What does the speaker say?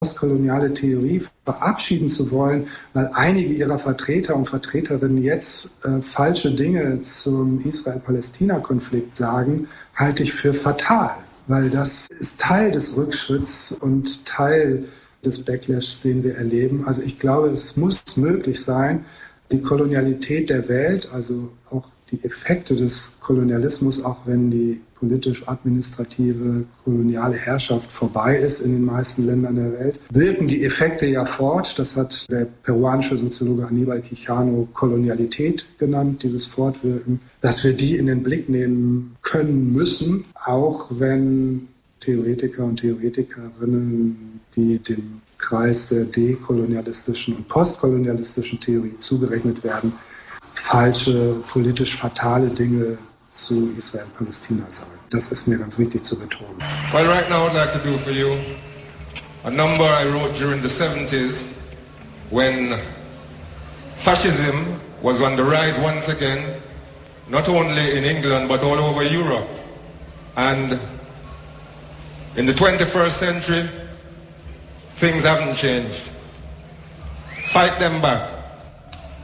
postkoloniale Theorie verabschieden zu wollen, weil einige ihrer Vertreter und Vertreterinnen jetzt falsche Dinge zum Israel-Palästina-Konflikt sagen, halte ich für fatal, weil das ist Teil des Rückschritts und Teil des Backlash, den wir erleben. Also ich glaube, es muss möglich sein, die Kolonialität der Welt, also auch die Effekte des Kolonialismus, auch wenn die politisch-administrative koloniale Herrschaft vorbei ist in den meisten Ländern der Welt, wirken die Effekte ja fort. Das hat der peruanische Soziologe Aníbal Quijano Kolonialität genannt, dieses Fortwirken, dass wir die in den Blick nehmen können müssen, auch wenn Theoretiker und Theoretikerinnen, die dem Kreis der dekolonialistischen und postkolonialistischen Theorie zugerechnet werden, falsche, politisch fatale Dinge zu Israel-Palästina sagen. Das ist mir ganz wichtig zu betonen. Well, right now I'd like to do for you a number I wrote during the 70s when fascism was on the rise once again, not only in England but all over Europe. And in the 21st century, things haven't changed. Fight them back.